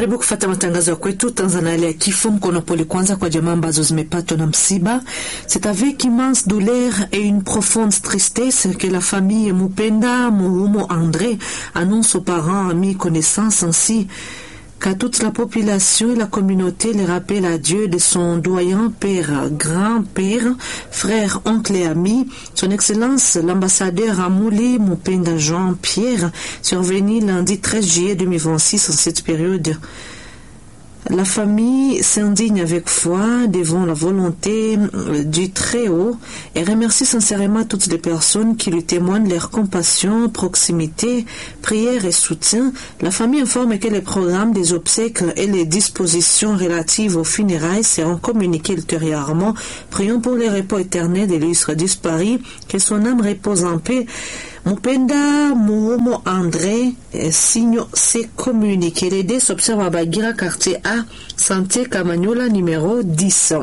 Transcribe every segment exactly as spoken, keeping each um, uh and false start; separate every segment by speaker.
Speaker 1: Karibu kufuata matangazo kwetu Tanzania ya kifo mkono pole kwanza kwa jamaa ambazo zimepatwa na msiba. C'est avec immense douleur et une profonde tristesse que la famille Mupenda Muhumo André annonce aux parents, amis, connaissances ainsi qu'à toute la population et la communauté les rappelle à Dieu de son doyen père, grand-père, frère, oncle et ami, son excellence l'ambassadeur Amouli Mupenda Jean-Pierre, survenu lundi treize juillet deux mille vingt-six en cette période. La famille s'indigne avec foi devant la volonté du Très-Haut et remercie sincèrement toutes les personnes qui lui témoignent leur compassion, proximité, prière et soutien. La famille informe que les programmes des obsèques et les dispositions relatives aux funérailles seront communiqués ultérieurement. Prions pour les repos éternels de l'illustre disparu, que son âme repose en paix. Mupenda Muhumo André, signe s'est communiqué. Les dés s'observent à Bagira, quartier A, Santé Kamanyola, numéro dix.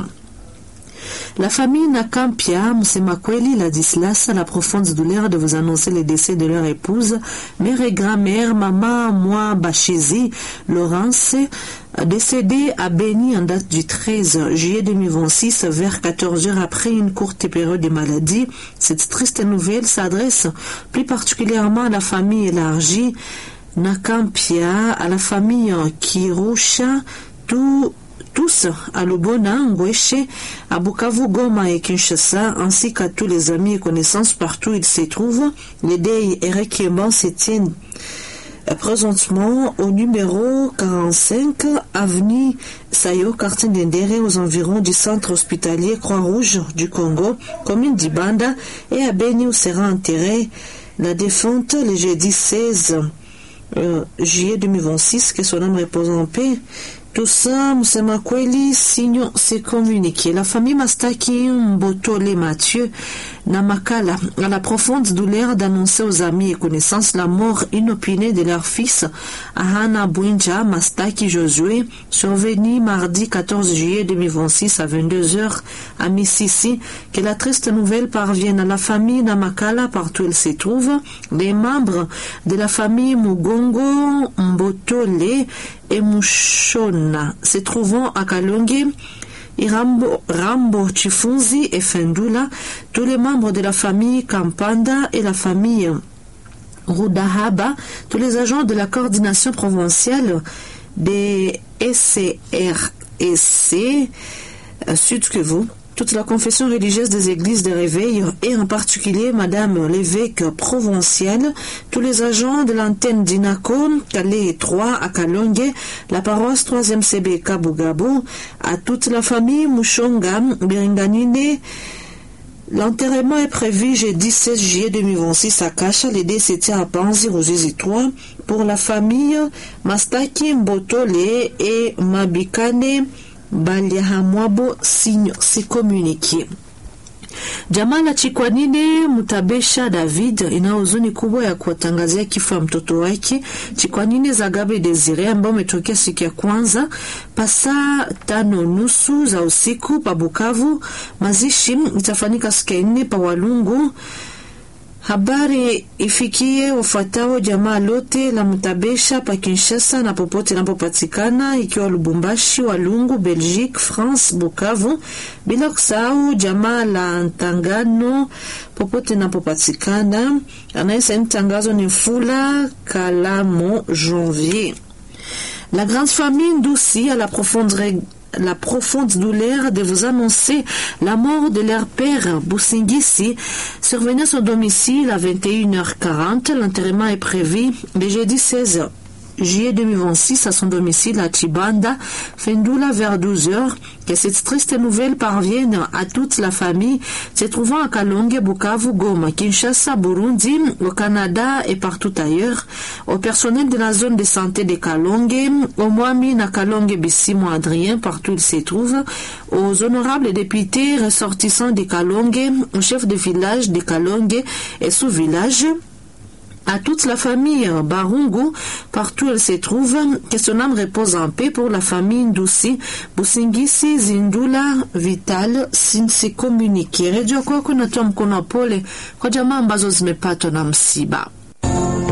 Speaker 1: La famille Nakampia, Msemakweli, Ladislas, a la profonde douleur de vous annoncer le décès de leur épouse, mère et grand-mère, maman, moi, Bachezi, Laurence, décédée à Béni en date du treize juillet deux mille vingt-six, vers quatorze heures après une courte période de maladie. Cette triste nouvelle s'adresse plus particulièrement à la famille élargie Nakampia, à la famille Kirusha, tout tous à Lubona, Ngweshe, à Bukavu, Goma et Kinshasa, ainsi qu'à tous les amis et connaissances partout où ils se trouvent. Les deuils et requiem se tiennent présentement au numéro quarante-cinq, avenue Sayo, quartier d'Endere, aux environs du centre hospitalier Croix-Rouge du Congo, commune d'Ibanda, et à Beni où sera enterrée la défunte le jeudi seize juillet deux mille vingt-six, que son âme repose en paix. Tout ça, Msemakweli, signe s'est communiqué. La famille Mastaki Mbotole Mathieu Namakala a la profonde douleur d'annoncer aux amis et connaissances la mort inopinée de leur fils, Ahana Bouinja Mastaki Josué, survenu mardi quatorze juillet deux mille vingt-six à vingt-deux heures à Mississi. Que la triste nouvelle parvienne à la famille Namakala partout où elle se trouve. Les membres de la famille Mugongo Mbotole et Mushona se trouvant à Kalonge, Irambo, Rambo Chifunzi et Fendula, tous les membres de la famille Kampanda et la famille Rudahaba, tous les agents de la coordination provinciale des S C R C Sud Kivu, toute la confession religieuse des églises de réveil et en particulier Madame l'évêque provincial, tous les agents de l'antenne d'Inako, Calais trois à Kalonge, la paroisse troisième C B Kabugabo, à toute la famille Mushonga, Biringanine. L'enterrement est prévu jeudi seize juillet deux mille vingt-six à Kasha, les dés se tient à Panzi, Rosé trois, pour la famille Mastaki Mbotole et Mabikane Baliahamwabo, signe s'est communiqué. Jamala Chikwanine Mutabesha David ina huzuni kubwa ya kuwatangazia kifo ya mtoto wake Chikwanine Zagabe Desire ambao umetokea siku ya kwanza pasa tano nusu za usiku pa Bukavu. Mazishi itafanyika siku ya nne pa Walungu. Habari ifikie wafuatao jamaa lote la Mutabesha pa Kinshasa na popote napopatikana, ikiwa Lubumbashi, Walungu, Belgique, France, Bukavu, bila kusahau jamaa la Ntangano popote napopatikana. Anayesaini tangazo ni Fula Kalamo Janvier. La grande famille Ndoussi a la profonde règle la profonde douleur de vous annoncer la mort de leur père, Boussingisi, survenu à son domicile à vingt et une heures quarante. L'enterrement est prévu le jeudi seize juillet deux mille vingt-six à son domicile à Chibanda, Fendula, vers douze heures. Que cette triste nouvelle parvienne à toute la famille se trouvant à Kalonge, Bukavu, Goma, Kinshasa, Burundi, au Canada et partout ailleurs. Au personnel de la zone de santé de Kalonge, au Mwami na Kalonge Bissimo Adrien, partout il se trouve, aux honorables députés ressortissants de Kalonge, au chef de village de Kalonge et sous-village, à toute la famille Barungu, partout elle se trouve, que son âme repose en paix. Pour la famille Ndoussi, Busingisi, Zindula, Vital, sinsi communique. Redio kwako natoa mkono pole kwa jamaa ambazo zimepatwa na msiba.